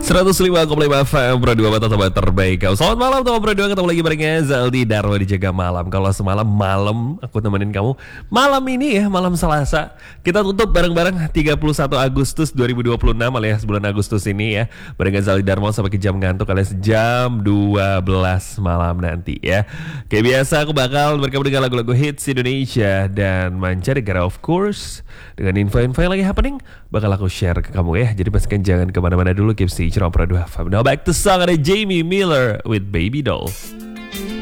105,5 FM Pro 2 Mata Tempat terbaik kau. Selamat malam teman Pro 2, ketemu lagi barengan Zaldi Darwo di Jaga Malam. Kalau semalam malam aku nemenin kamu, malam ini ya, malam Selasa, kita tutup bareng-bareng 31 Agustus 2026 alias bulan Agustus ini ya, barengan Zaldi Darwo sampai ke jam ngantuk alias jam 12 malam nanti ya. Kayak biasa aku bakal berkabar dengan lagu-lagu hits Indonesia dan mancanegara of course, dengan info-info yang lagi happening bakal aku share ke kamu ya. Jadi pastikan jangan kemana-mana dulu, keep stay on Pro 2 FM. Now back to song, ada Jamie Miller with Baby Doll.